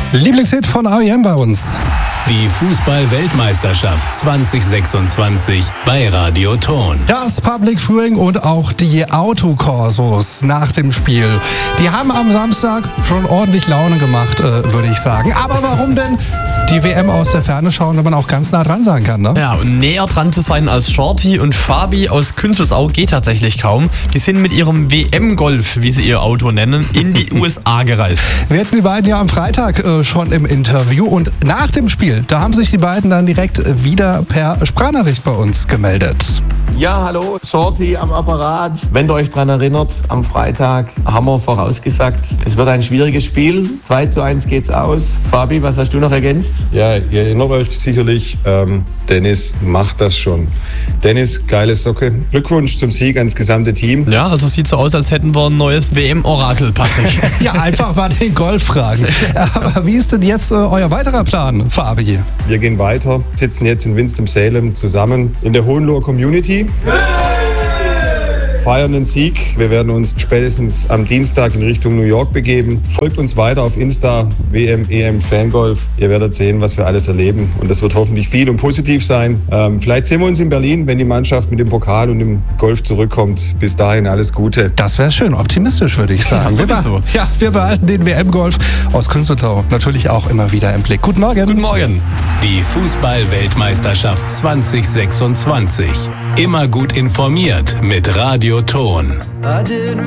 Lieblingshit von R.E.M. bei uns. Die Fußball-Weltmeisterschaft 2026 bei Radio Ton. Das Public Viewing und auch die Autokorsos nach dem Spiel. Die haben am Samstag schon ordentlich Laune gemacht, würde ich sagen. Aber warum denn die WM aus der Ferne schauen, wenn man auch ganz nah dran sein kann, ne? Ja, und näher dran zu sein als Shorty und Fabi aus Künzelsau geht tatsächlich kaum. Die sind mit ihrem WM-Golf, wie sie ihr Auto nennen, in die USA gereist. Wir hatten die beiden ja am Freitag schon im Interview und nach dem Spiel, da haben sich die beiden dann direkt wieder per Sprachnachricht bei uns gemeldet. Ja, hallo, Shorty am Apparat. Wenn ihr euch daran erinnert, am Freitag haben wir vorausgesagt, es wird ein schwieriges Spiel. 2:1 geht's aus. Fabi, was hast du noch ergänzt? Ja, ihr erinnert euch sicherlich, Dennis macht das schon. Dennis, geile Socke. Glückwunsch zum Sieg ans gesamte Team. Ja, also sieht so aus, als hätten wir ein neues WM-Orakel, Patrick. Ja, einfach mal den Golf fragen. Aber wie ist denn jetzt euer weiterer Plan, Fabi? Wir gehen weiter, sitzen jetzt in Winston-Salem zusammen in der Hohenloher Community. Feiern den Sieg. Wir werden uns spätestens am Dienstag in Richtung New York begeben. Folgt uns weiter auf Insta, WM, EM, Fangolf. Ihr werdet sehen, was wir alles erleben. Und das wird hoffentlich viel und positiv sein. Vielleicht sehen wir uns in Berlin, wenn die Mannschaft mit dem Pokal und dem Golf zurückkommt. Bis dahin alles Gute. Das wäre schön, optimistisch würde ich sagen. Ja, sowieso. Wir behalten den WM-Golf aus Künzelsau natürlich auch immer wieder im Blick. Guten Morgen. Guten Morgen. Die Fußball-Weltmeisterschaft 2026. Immer gut informiert mit Radio Ton. I didn't